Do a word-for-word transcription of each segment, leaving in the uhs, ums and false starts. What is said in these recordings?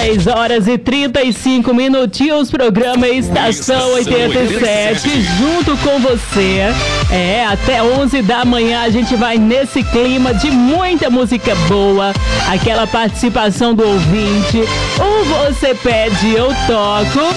dez horas e trinta e cinco minutinhos, programa Estação oitenta e sete, junto com você. É, até onze da manhã a gente vai nesse clima de muita música boa, aquela participação do ouvinte. Ou você pede, eu toco.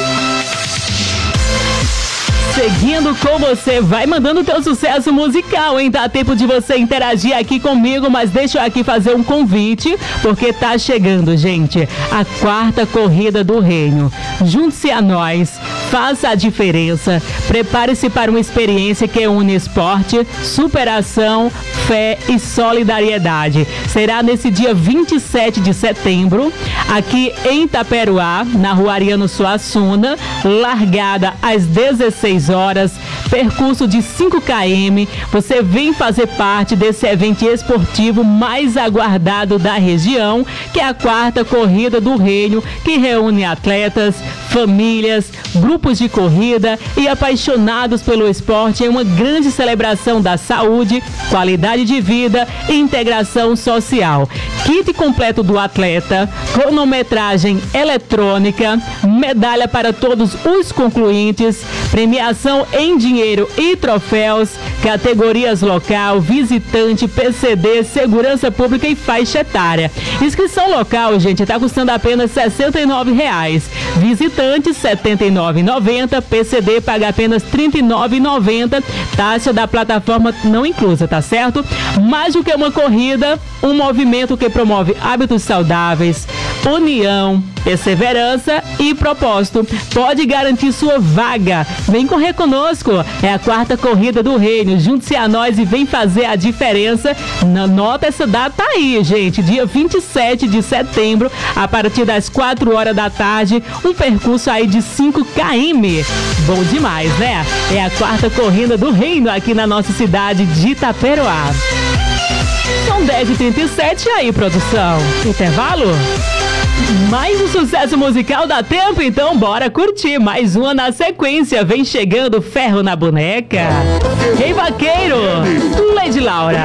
Seguindo com você, vai mandando teu sucesso musical, hein? Dá tempo de você interagir aqui comigo, mas deixa eu aqui fazer um convite, porque tá chegando, gente, a quarta corrida do Reino. Junte-se a nós, faça a diferença, prepare-se para uma experiência que une esporte, superação, fé e solidariedade. Será nesse dia vinte e sete de setembro, aqui em Itaperuá, na Rua Ariano Suassuna, largada às dezesseis horas, percurso de cinco quilômetros. Você vem fazer parte desse evento esportivo mais aguardado da região, que é a quarta corrida do Reino, que reúne atletas, famílias, grupos de corrida e apaixonados pelo esporte em uma grande celebração da saúde, qualidade de vida e integração social. Kit completo do atleta, cronometragem eletrônica, medalha para todos os concluintes, premiação em dinheiro e troféus, categorias local, visitante, P C D, segurança pública e faixa etária. Inscrição local, gente, está custando apenas sessenta e nove reais. Visitante, setenta e nove reais e noventa centavos. P C D paga apenas trinta e nove reais e noventa centavos. Taxa da plataforma não inclusa, tá certo? Mais do que uma corrida, um movimento que promove hábitos saudáveis, união, perseverança e propósito. Pode garantir sua vaga. Vem correr conosco. É a quarta corrida do Reino. Junte-se a nós e vem fazer a diferença. Anota essa data aí, gente. Dia vinte e sete de setembro, a partir das quatro horas da tarde. Um percurso aí de cinco quilômetros. Bom demais, né? É a quarta corrida do Reino aqui na nossa cidade de Itaperuá. São dez e trinta e sete aí, produção. Intervalo? Mais um sucesso musical dá tempo, então bora curtir. Mais uma na sequência. Vem chegando Ferro na Boneca. Rei Vaqueiro, Lady Laura.